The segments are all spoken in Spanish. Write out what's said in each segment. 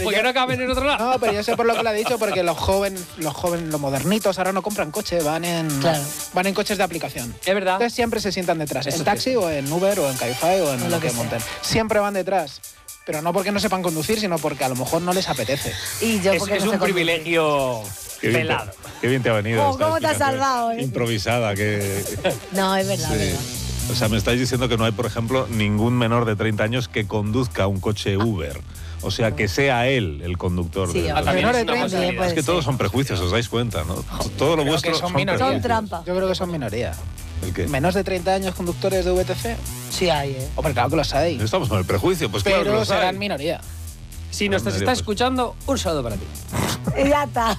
porque no caben en otro lado. No, pero yo sé por lo que lo ha dicho, porque los jóvenes, los modernitos ahora no compran coche, van en coches de aplicación. Es verdad. Entonces siempre se sientan detrás, Eso en taxi o en Uber o en Cabify o en lo que monten. Siempre van detrás. Pero no porque no sepan conducir, sino porque a lo mejor no les apetece. Y yo Es un privilegio pelado. Qué bien te ha venido. ¿Cómo te has salvado? Improvisada. No, es verdad, verdad. O sea, me estáis diciendo que no hay, por ejemplo, ningún menor de 30 años que conduzca un coche Uber. O sea, que sea él el conductor. Sí, también es una posibilidad. Es que todos son prejuicios, os dais cuenta, ¿no? Todo lo vuestro son prejuicios. Son trampa. Yo creo que son minoría. ¿El qué? Menos de 30 años conductores de VTC. Sí hay, Hombre, claro que los hay. Estamos con el prejuicio, pues claro que Pero los hay. serán minoría. Si nos estás escuchando, un saludo para ti. Y ya está.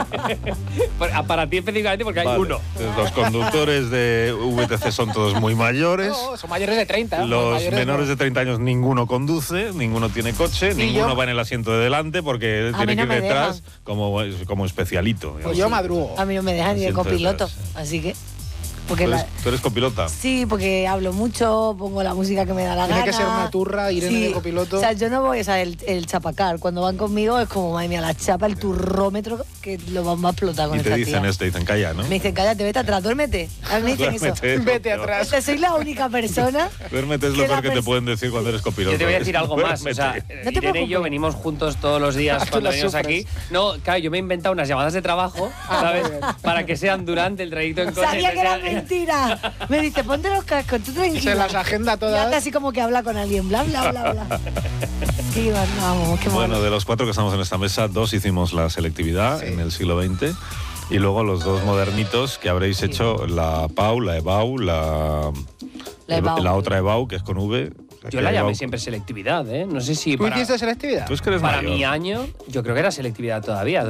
Para ti específicamente, porque hay uno. Los conductores de VTC son todos muy mayores. No, son mayores de 30. Los menores de 30 años ninguno conduce, ninguno tiene coche, ninguno va en el asiento de delante porque tiene que ir detrás como especialito. Pues yo madrugo. A mí no me dejan ni de Asiento copiloto, detrás, así que... ¿Tú eres copilota? Sí, porque hablo mucho, pongo la música que me da la gana. Tiene que ser una turra, Irene de copiloto. O sea, yo no voy, o sea, el chapacar. Cuando van conmigo es como, madre mía, la chapa, el turrómetro, que lo vamos a explotar con Y esta te dicen tía. te dicen, calla, ¿no? Me dicen, cállate, vete atrás, duérmete. A mí me dicen eso. Vete atrás. O sea, soy la única persona... Duérmete es lo peor que te pueden decir cuando eres copiloto. Yo te voy a decir algo más. O sea, No te Irene y yo venimos juntos todos los días cuando venimos aquí. No, claro, yo me he inventado unas llamadas de trabajo, ¿sabes? Para que sean durante el trayecto en coche. Sabía que era mentira. Me dice, ponte los cascos, tú tranquila. Se las agenda Y todas. anda así como que habla con alguien, bla, bla, bla, bla. Qué vamos, qué Bueno, de los 4 que estamos en esta mesa, 2 hicimos la selectividad en el siglo XX y luego los 2 modernitos que habréis hecho, la PAU, la EBAU, la otra EBAU, que es con V. Yo la llamé siempre selectividad, ¿eh? No sé si ¿Tú hiciste selectividad? Tú es que eres para mayor. mi año, yo creo que era selectividad todavía,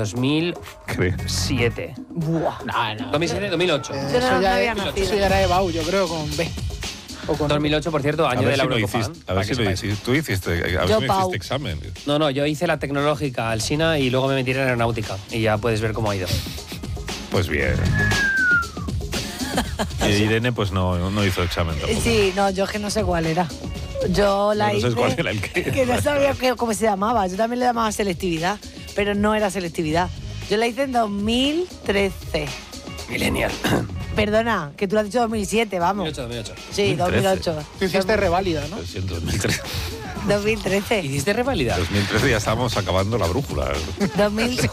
2007. Buah. No. 2007, 2008. Yo no Eso había nacido. eso ya era EBAU, yo creo, con B. O con 2008, por cierto, A año de ver la si lo Eurocopa. hiciste. A ver si lo hiciste. Tú hiciste. A ver Yo, si no Pau. hiciste examen. No, yo hice la tecnológica al SINA y luego me metí en aeronáutica. Y ya puedes ver cómo ha ido. Pues bien. Y Irene, pues no hizo examen tampoco. Sí, no, yo es que no sé cuál era. Yo la No hice... sabes cuál era el qué. Que no sabía cómo se llamaba. Yo también le llamaba selectividad, pero no era selectividad. Yo la hice en 2013. Millennial. Perdona, que tú lo has dicho 2007, vamos. 2008. Sí, 2008. Tú hiciste reválida, ¿no? Pues sí, en 2013. 2013. ¿Hiciste revalida? 2013 ya estábamos acabando la brújula. 2000.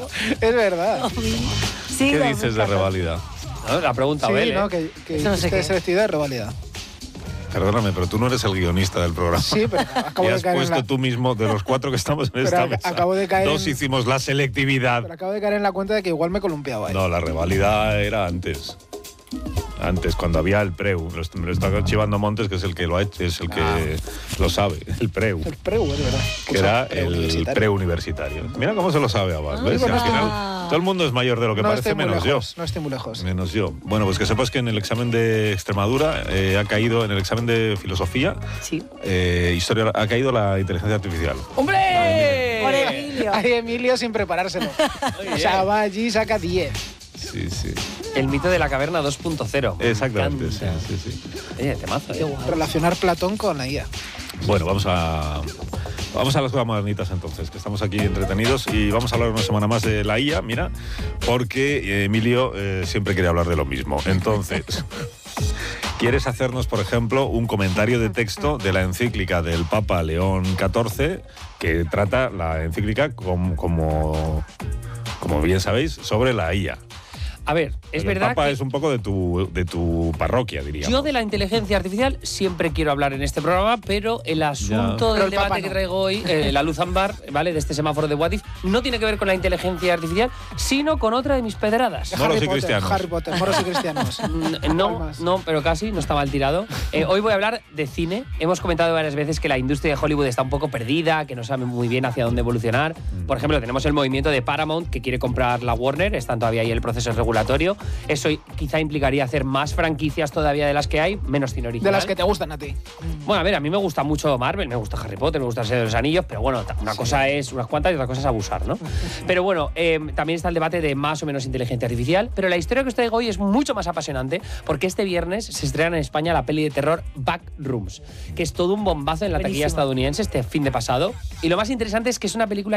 Es verdad. 2000. Sí, ¿Qué dices de 2014. reválida? No, la pregunta, Sí, Abel, ¿no? ¿eh? Que Eso no sé hiciste qué. selectividad y reválida. Perdóname, pero tú no eres el guionista del programa. Sí, pero acabo Y de has caer en puesto la... tú mismo, de los 4 que estamos en Pero esta mesa, acabo de caer 2 en- hicimos la selectividad. Pero acabo de caer en la cuenta de que igual me columpiaba ahí. No, la reválida era antes. Antes, cuando había el preu. Me lo está chivando Montes, que es el que lo ha hecho, es el que lo sabe. El preu. El preu, es verdad. Que era el preuniversitario. preuniversitario. Mira cómo se lo sabe Abad. ¿Ves? bueno, Al final, todo el mundo es mayor de lo que No parece, estoy muy menos lejos, yo. no estoy muy lejos. Menos yo. Bueno, pues que sepas que en el examen de Extremadura ha caído, en el examen de filosofía, Sí. historia, ha caído la inteligencia artificial. ¡Hombre! Por Emilio. Hay Emilio sin preparárselo. O sea, va allí y saca 10. Sí, sí. El mito de la caverna 2.0. Me Exactamente, encanta. sí. Oye, temazo, ¿eh? Relacionar Platón con la IA. Bueno, vamos a las cosas modernitas entonces, que estamos aquí entretenidos y vamos a hablar una semana más de la IA, mira, porque Emilio siempre quiere hablar de lo mismo. Entonces, ¿quieres hacernos, por ejemplo, un comentario de texto de la encíclica del Papa León XIV, que trata la encíclica como bien sabéis, sobre la IA? A ver, es Pero verdad el Papa que es un poco de tu parroquia, diríamos. yo de la inteligencia artificial siempre quiero hablar en este programa, pero el asunto Pero del el Papa debate que no. traigo hoy, la luz ámbar, ¿vale? De este semáforo de What If, no tiene que ver con la inteligencia artificial, sino con otra de mis pedradas. Moros Harry y Potter, cristianos. Harry Potter, moros y cristianos. No, pero casi, no está mal tirado. Hoy voy a hablar de cine. Hemos comentado varias veces que la industria de Hollywood está un poco perdida, que no sabe muy bien hacia dónde evolucionar. Por ejemplo, tenemos el movimiento de Paramount, que quiere comprar la Warner, están todavía ahí el proceso regulatorio. Eso quizá implicaría hacer más franquicias todavía de las que hay, menos cine original. De las que te gustan a ti. Bueno, a ver, a mí me gusta mucho Marvel, me gusta Harry Potter, me gusta El Señor de los Anillos, pero bueno, una cosa es unas cuantas y otra cosa es abusar, ¿no? Pero bueno, también está el debate de más o menos inteligencia artificial, pero la historia que os traigo hoy es mucho más apasionante porque este viernes se estrena en España la peli de terror Backrooms, que es todo un bombazo en la taquilla Buenísimo. estadounidense este fin de pasado. Y lo más interesante es que es una película